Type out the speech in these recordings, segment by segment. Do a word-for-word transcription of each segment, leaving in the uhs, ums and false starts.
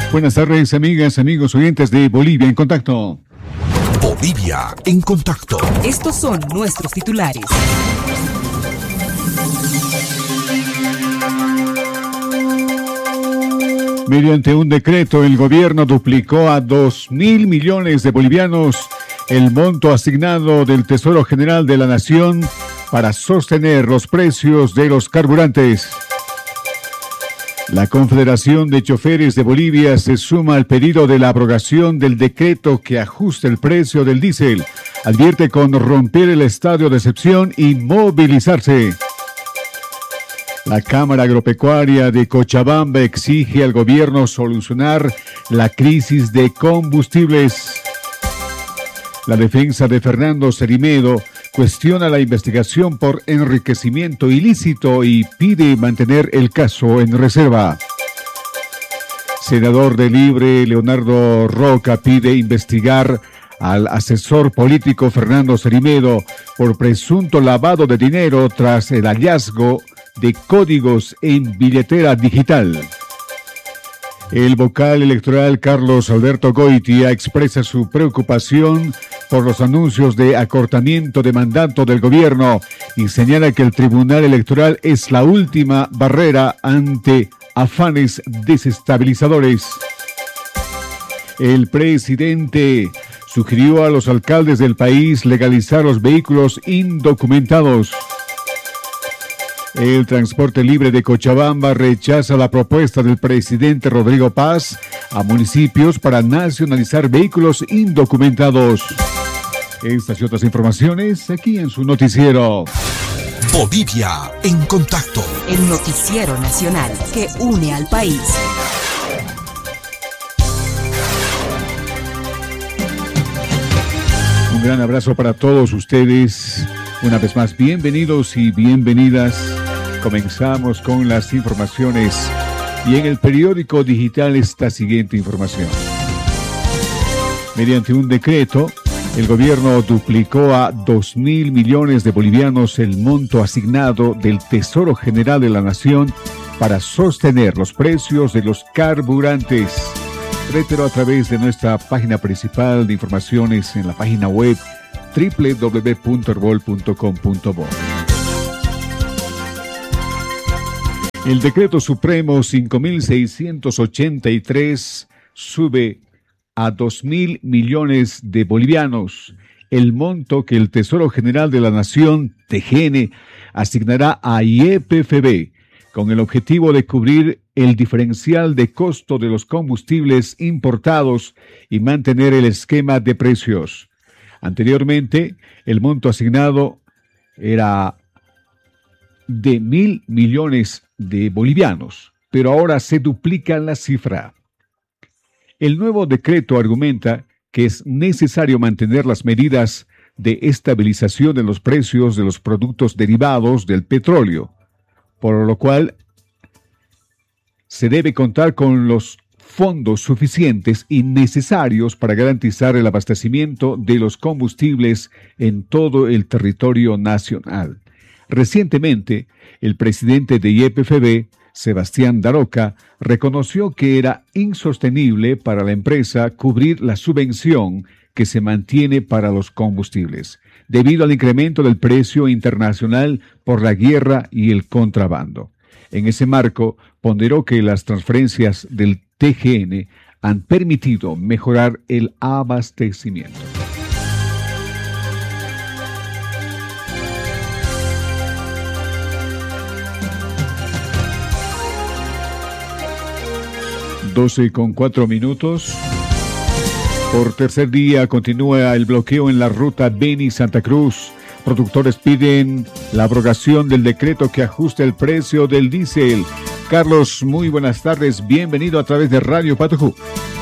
Buenas tardes, amigas, amigos, oyentes de Bolivia en Contacto. Bolivia en Contacto. Estos son nuestros titulares. Mediante un decreto, el gobierno duplicó a dos mil millones de bolivianos el monto asignado del Tesoro General de la Nación para sostener los precios de los carburantes. La Confederación de Choferes de Bolivia se suma al pedido de la abrogación del decreto que ajusta el precio del diésel. Advierte con romper el estado de excepción y movilizarse. La Cámara Agropecuaria de Cochabamba exige al gobierno solucionar la crisis de combustibles. La defensa de Fernando Cerimedo cuestiona la investigación por enriquecimiento ilícito y pide mantener el caso en reserva. Senador de Libre Leonardo Roca pide investigar al asesor político Fernando Cerimedo por presunto lavado de dinero tras el hallazgo de códigos en billetera digital. El vocal electoral Carlos Alberto Goitia expresa su preocupación por los anuncios de acortamiento de mandato del gobierno y señala que el Tribunal Electoral es la última barrera ante afanes desestabilizadores. El presidente sugirió a los alcaldes del país legalizar los vehículos indocumentados. El Transporte Libre de Cochabamba rechaza la propuesta del presidente Rodrigo Paz a municipios para nacionalizar vehículos indocumentados. Estas y otras informaciones aquí en su noticiero. Bolivia en Contacto. El noticiero nacional que une al país. Un gran abrazo para todos ustedes. Una vez más, bienvenidos y bienvenidas. Comenzamos con las informaciones y en el periódico digital esta siguiente información. Mediante un decreto, el gobierno duplicó a dos mil millones de bolivianos el monto asignado del Tesoro General de la Nación para sostener los precios de los carburantes. Reitero a través de nuestra página principal de informaciones en la página web doble u doble u doble u punto herbol punto com punto bo. El decreto supremo cinco mil seiscientos ochenta y tres sube a dos mil millones de bolivianos el monto que el Tesoro General de la Nación, T G N, asignará a Y P F B con el objetivo de cubrir el diferencial de costo de los combustibles importados y mantener el esquema de precios. Anteriormente, el monto asignado era de mil millones de bolivianos, pero ahora se duplica la cifra. El nuevo decreto argumenta que es necesario mantener las medidas de estabilización de los precios de los productos derivados del petróleo, por lo cual se debe contar con los fondos suficientes y necesarios para garantizar el abastecimiento de los combustibles en todo el territorio nacional. Recientemente, el presidente de Y P F B, Sebastián Daroca, reconoció que era insostenible para la empresa cubrir la subvención que se mantiene para los combustibles, debido al incremento del precio internacional por la guerra y el contrabando. En ese marco, ponderó que las transferencias del T G N han permitido mejorar el abastecimiento. doce con cuatro minutos. Por tercer día continúa el bloqueo en la ruta Beni-Santa Cruz. Productores piden la abrogación del decreto que ajusta el precio del diésel. Carlos, muy buenas tardes. Bienvenido a través de Radio Patujú.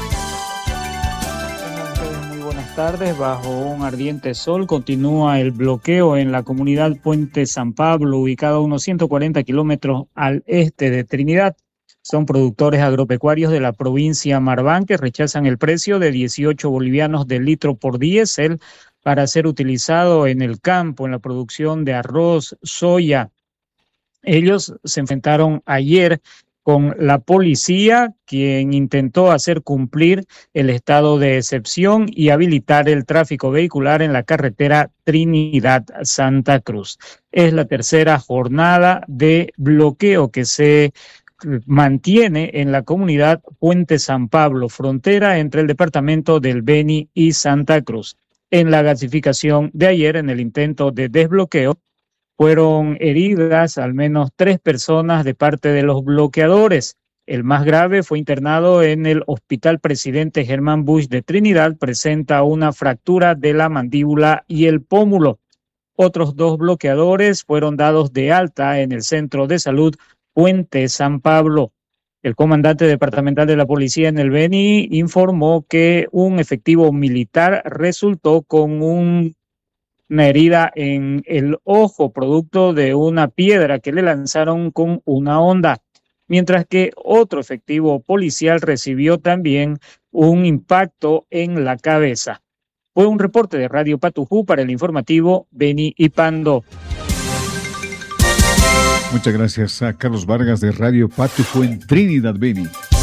Muy buenas tardes. Bajo un ardiente sol continúa el bloqueo en la comunidad Puente San Pablo, ubicado a unos ciento cuarenta kilómetros al este de Trinidad. Son productores agropecuarios de la provincia Marván que rechazan el precio de dieciocho bolivianos del litro por diésel para ser utilizado en el campo, en la producción de arroz, soya. Ellos se enfrentaron ayer con la policía, quien intentó hacer cumplir el estado de excepción y habilitar el tráfico vehicular en la carretera Trinidad-Santa Cruz. Es la tercera jornada de bloqueo que se mantiene en la comunidad Puente San Pablo, frontera entre el departamento del Beni y Santa Cruz. En la gasificación de ayer, en el intento de desbloqueo, fueron heridas al menos tres personas de parte de los bloqueadores. El más grave fue internado en el Hospital Presidente Germán Bush de Trinidad, presenta una fractura de la mandíbula y el pómulo. Otros dos bloqueadores fueron dados de alta en el Centro de Salud Puente San Pablo. El comandante departamental de la policía en el Beni informó que un efectivo militar resultó con un una herida en el ojo producto de una piedra que le lanzaron con una honda, mientras que otro efectivo policial recibió también un impacto en la cabeza. Fue un reporte de Radio Patujú para el informativo Beni y Pando. Muchas gracias a Carlos Vargas de Radio Patujú en Trinidad, Beni.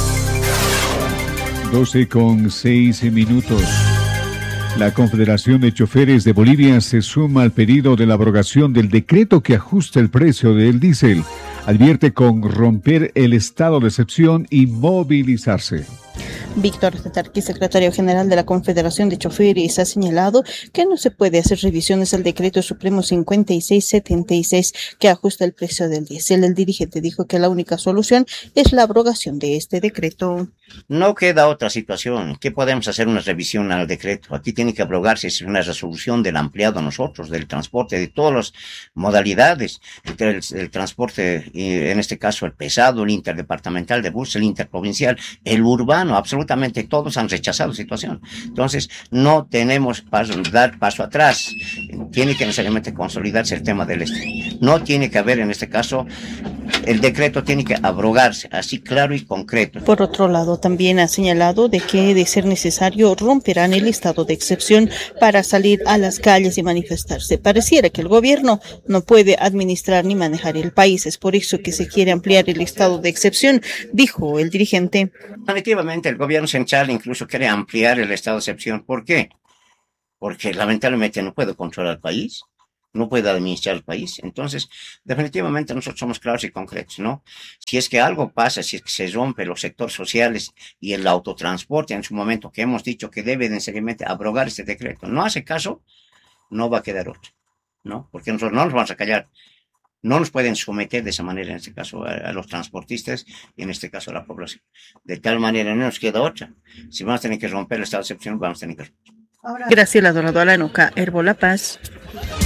doce con seis minutos. La Confederación de Choferes de Bolivia se suma al pedido de la abrogación del decreto que ajusta el precio del diésel. Advierte con romper el estado de excepción y movilizarse. Víctor Tetarqui, secretario general de la Confederación de Choferes, ha señalado que no se puede hacer revisiones al decreto supremo cincuenta y seis setenta y seis que ajusta el precio del diésel. El dirigente dijo que la única solución es la abrogación de este decreto. No queda otra situación. ¿Qué podemos hacer una revisión al decreto? Aquí tiene que abrogarse, es una resolución del ampliado a nosotros, del transporte, de todas las modalidades, el, el, el transporte, en este caso el pesado, el interdepartamental de bus, el interprovincial, el urbano, absolutamente todos han rechazado la situación. Entonces, no tenemos paso, dar paso atrás. Tiene que necesariamente consolidarse el tema del este. No tiene que haber, en este caso, el decreto tiene que abrogarse, así claro y concreto. Por otro lado, también ha señalado de que, de ser necesario, romperán el estado de excepción para salir a las calles y manifestarse. Pareciera que el gobierno no puede administrar ni manejar el país. Es por eso que se quiere ampliar el estado de excepción, dijo el dirigente. Definitivamente, el gobierno central incluso quiere ampliar el estado de excepción. ¿Por qué? Porque lamentablemente no puede controlar el país. No puede administrar el país. Entonces, definitivamente nosotros somos claros y concretos, ¿no? Si es que algo pasa, si es que se rompe los sectores sociales y el autotransporte en su momento, que hemos dicho que debe necesariamente abrogar este decreto, no hace caso, no va a quedar otro, ¿no? Porque nosotros no nos vamos a callar. No nos pueden someter de esa manera, en este caso, a, a los transportistas y en este caso a la población. De tal manera no nos queda otra. Si vamos a tener que romper el estado de excepción, vamos a tener que romper. Graciela Dorado Alanuca, Herbo La Paz.